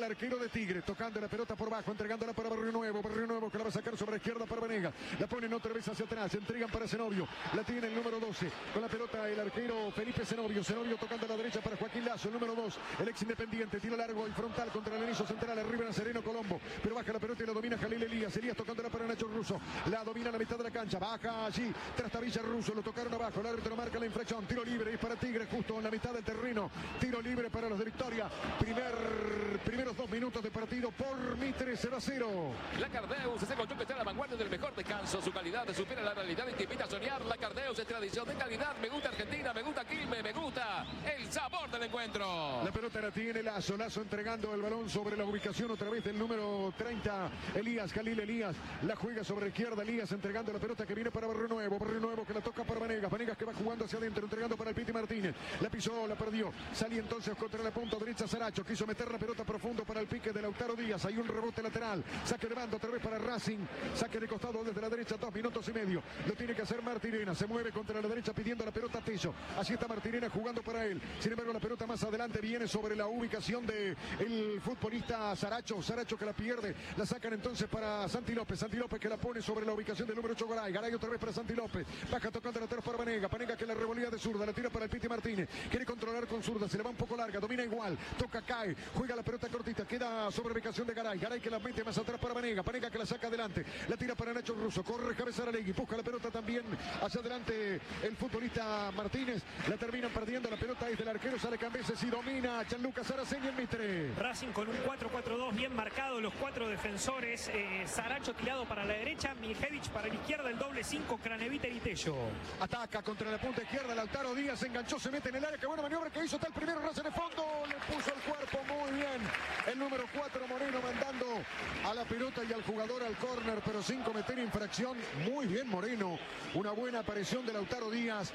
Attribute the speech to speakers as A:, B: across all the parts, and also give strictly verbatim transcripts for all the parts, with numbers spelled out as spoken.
A: el arquero de Tigre, tocando la pelota por bajo, entregándola para Barrio Nuevo, Barrio Nuevo que la va a sacar sobre la izquierda para Vanegas, la ponen otra vez hacia atrás, entregan para Zenobio, la tiene el número doce, con la pelota el arquero Felipe Zenobio, Zenobio tocando a la derecha para Joaquín Lazo, el número dos, el ex Independiente, tiro largo y frontal contra el inicio central, arriba Nazareno Colombo, pero baja la pelota y la domina Jalil Elías, Elías tocándola para Nacho Russo, la domina a la mitad de la cancha, baja allí, Trastavilla Russo, lo tocaron abajo, el árbitro marca la infracción, tiro libre y para Tigre justo en la mitad del terreno, tiro libre para los de Victoria, primer, primeros dos minutos de partido por Mitre, cero a cero.
B: La Cardeus, ese colchón que está a la vanguardia del mejor descanso, su calidad supera la realidad y te invita a soñar. La Cardeus es tradición de calidad, me gusta Argentina, me gusta Quilmes, me gusta el sabor del encuentro.
A: La pelota la tiene Lazo, Lazo entregando el balón sobre la ubicación otra vez del número treinta, Elías, Jalil Elías, la juega sobre la izquierda, Elías entregando la pelota que viene para Barrio Nuevo, Barrio Nuevo que la toca para Vanegas, Vanegas que va jugando hacia adentro, entregando para el Piti Martínez, la pisó, la perdió, salía entonces contra la punta derecha Saracho, quiso meter la pelota profundo para el pique de Lautaro Díaz, hay un rebote lateral, saque de banda otra vez para Racing, saque de costado desde la derecha, dos minutos y medio, lo tiene que hacer Martirena, se mueve contra la derecha pidiendo la pelota a Tello, así está Martirena jugando para él, sin embargo la pelota más adelante viene sobre la ubicación de el futbolista Saracho, Saracho que la pierde, la sacan entonces para Santi López, Santi López que la pone sobre la ubicación del número ocho Garay, Garay otra vez para Santi López, baja tocando la tercera para Vanega, Vanega que la revolía de zurda, la tira para el Piti Martínez, quiere controlar con zurda, se le va un poco larga, domina igual, toca, cae, juega la pelota cortita, queda sobre ubicación de Garay, Garay que la mete más atrás para Vanega, Vanega que la saca adelante, la tira para Nacho Russo, corre cabeza Aralegui, busca la pelota también hacia adelante el futbolista Martínez, la terminan perdiendo, la pelota es del arquero, sale Cambeses y domina Gianluca Saraceni en Mitre.
C: Racing con un cuatro cuatro dos bien marcado, los cuatro defensores, eh, Saracho tirado para la derecha, Miljevich para la izquierda, el doble cinco, Craneviter y Tello.
A: Ataca contra la punta izquierda, Lautaro Díaz se enganchó, se mete en el área, qué buena maniobra que hizo, está el primero, Racing de fondo, le puso el cuerpo muy bien, el número cuatro Moreno mandando a la pelota y al jugador al córner, pero sin cometer infracción, muy bien Moreno, una buena aparición de Lautaro Díaz,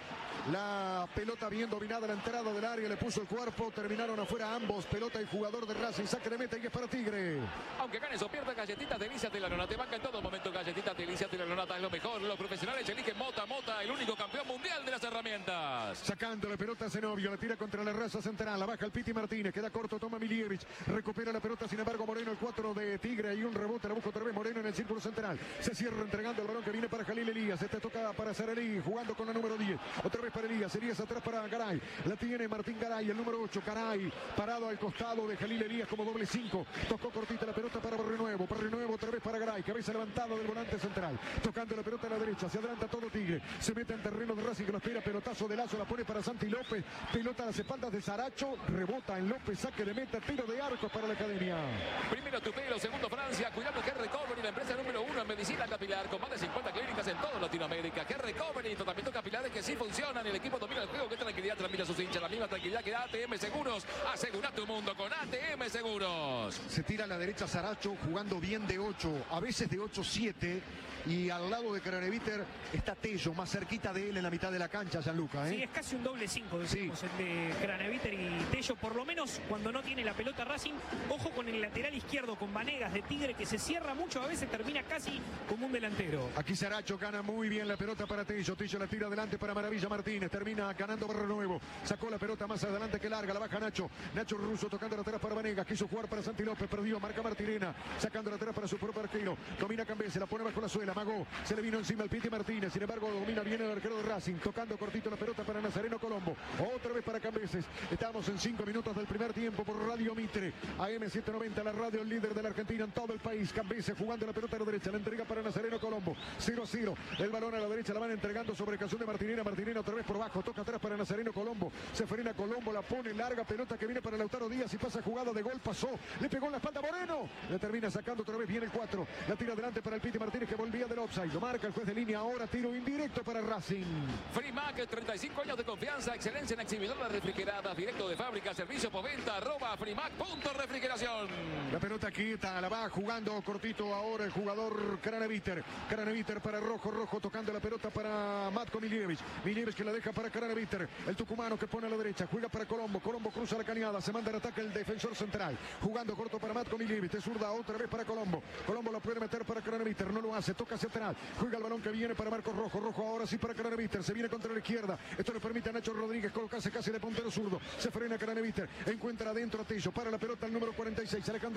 A: la pelota bien dominada, la entrada del área, le puso el cuerpo, terminaron afuera ambos, pelota y jugador de Racing, saque de meta y es para Tigre.
B: Aunque ganes o pierdas, galletitas delicias de la Nona, te banca en todo momento, galletitas delicias de la Nona, es lo mejor, los profesionales eligen Mota, Mota, el único campeón mundial de las herramientas.
A: Sacando la pelota a Zenobio, la tira contra la raza central, la baja el Piti Martínez, queda corto, toma Milievich, recupera la pelota, sin embargo Moreno, el cuatro de Tigre, y un rebote, la busca otra vez Moreno en el círculo central, se cierra entregando el balón que viene para Jalil Elías, este toca para Sarelí, jugando con la número diez, otra vez para Elías, Elías atrás para Garay, la tiene Martín Garay, el número ocho, Garay, parado al costado de Jalil Elías como doble cinco, tocó cortita la pelota para Barrio Nuevo, Barrio Nuevo otra vez para Garay, cabeza levantada del volante central, tocando la pelota a la derecha, se adelanta todo Tigre, se mete en terreno de Racing que lo espera, pelotazo de Lazo, la pone para Santi López, pelota a las espaldas de Saracho, rebota en López, saque de meta, tiro de arco para la academia.
B: Primero Tupelo, segundo Francia, cuidado que Recovery, la empresa número uno en medicina capilar, con más de cincuenta clínicas en toda Latinoamérica. Que Recovery, tratamientos capilares que sí funcionan, el equipo domina el juego, que tranquilidad transmite a sus hinchas, la misma tranquilidad que A T M Seguros, asegura tu mundo con A T M Seguros.
A: Se tira a la derecha Saracho, jugando bien de ocho, a veces de ocho siete, y al lado de Craneviter está Tello, más cerquita de él en la mitad de la cancha, Gianluca, ¿eh?
C: Sí, es casi un doble cinco, decimos, sí, el de Craneviter y Tello, por lo menos cuando no tiene la pelota Racing. Ojo con el lateral izquierdo, con Vanegas de Tigre, que se cierra mucho, a veces termina casi como un delantero.
A: Aquí Saracho gana muy bien la pelota para Tello, Tello la tira adelante para Maravilla Martínez, termina ganando Barrio Nuevo, sacó la pelota más adelante que larga, la baja Nacho, Nacho Russo tocando la atrás para Vanegas, quiso jugar para Santi López, perdió, marca Martirena, sacando la atrás para su propio arquero, domina Cambé, se la pone bajo la suela, Magó, se le vino encima el Piti Martínez, sin embargo domina bien el arquero de Racing, tocando cortito la pelota para Nazareno Colombo, otra vez para Cambeses, estamos en cinco minutos del primer tiempo por Radio Mitre, A M setecientos noventa, la radio líder de la Argentina en todo el país, Cambeses jugando la pelota a la derecha, la entrega para Nazareno Colombo, cero a cero, el balón a la derecha, la van entregando sobre ocasión de Martinena, Martinena otra vez por bajo, toca atrás para Nazareno Colombo, se frena Colombo, la pone larga, pelota que viene para Lautaro Díaz y pasa jugada de gol, pasó, le pegó en la espalda Moreno, le termina sacando otra vez bien el cuatro, la tira adelante para el Piti Martínez que volvía del offside, lo marca el juez de línea, ahora tiro indirecto para Racing.
B: Frimac, treinta y cinco años de confianza, excelencia en exhibidoras refrigeradas, directo de fábrica, servicio por venta, arroba Frimac punto refrigeración.
A: La pelota quieta, la va jugando cortito ahora el jugador Craneviter, Craneviter para Rojo, Rojo tocando la pelota para Matko Milievich, Milievich que la deja para Craneviter, el tucumano que pone a la derecha, juega para Colombo, Colombo cruza la cañada, se manda el ataque el defensor central, jugando corto para Matko Milievich, de zurda otra vez para Colombo, Colombo la puede meter para Craneviter, no lo hace, toca hacia atrás, juega el balón que viene para Marcos Rojo, Rojo ahora sí para Craneviter, se viene contra la izquierda, esto le permite a Nacho Rodríguez colocarse casi de puntero zurdo, se frena Craneviter, encuentra adentro a Tello, para la pelota el número cuarenta y seis, Alejandro